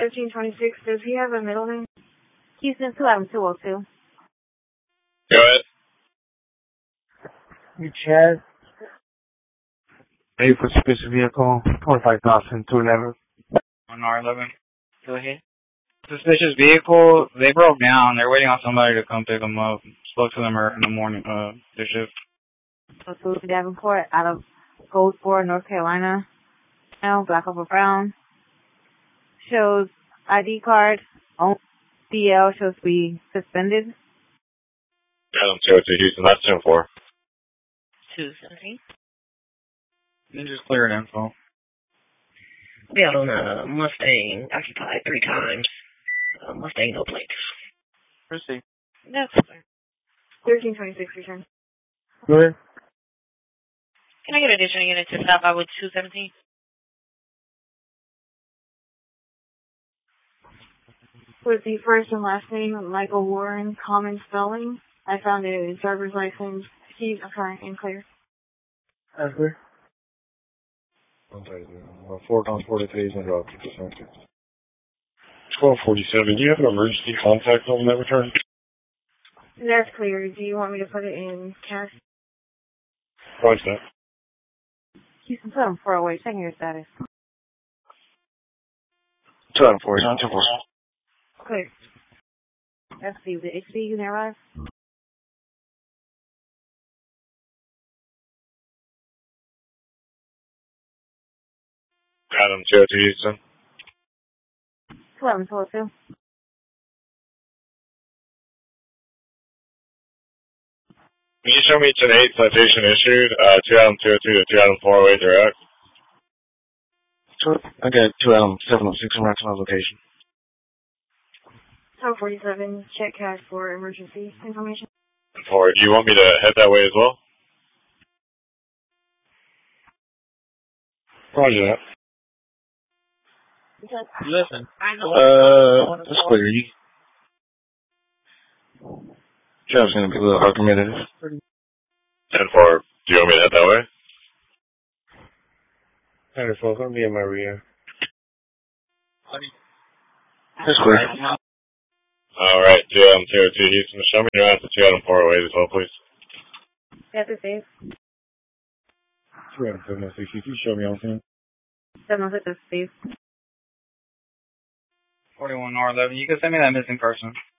1326, does he have a middle name? Houston 21202. Go ahead. You Chad. Maybe for suspicious vehicle, 25,000 211. On R11. Go ahead. Suspicious vehicle, they broke down. They're waiting on somebody to come pick them up. Spoke to them in the morning, their shift. So Davenport out of Goldsboro, North Carolina. Now, black over brown. Shows ID card. DL shows to be suspended. Adam 202 Houston, that's 10-4. 217. You just cleared info. We out on a Mustang occupied 3 times. Mustang no plates. Proceed. That's clear. 1326, return. Go ahead. Can I get additional unit to stop by with 217? With the first and last name, Michael Warren, common spelling. I found a driver's license. Steve, and clear. That's clear. 4 times 43 is in drop. 1247, do you have an emergency contact on that return? That's clear. Do you want me to put it in cash? Roger that. Houston 7408, checking your status. 204, 204. Clear. Let's see, the HD unit arrive? Adam 202 Houston. 11202. Can you show me 10-8 citation issued, 2 Adam 202 to 2 Adam 408 direct? I got 2 Adam 706 in maximum location. 1247, check cash for emergency information. Forward, do you want me to head that way as well? Roger that. Listen. That's clear. Job's gonna be a little argumentative. 10-4, do you want me to head that way? 10-4, gonna be in my rear. That's clear. Alright, 2 Adam 202 Houston, show me your answer 2 Adam 408 as well, please. Yes, it's safe. 2 Adam 706, you can show me on scene. 706 is safe. 41 R11. You can send me that missing person.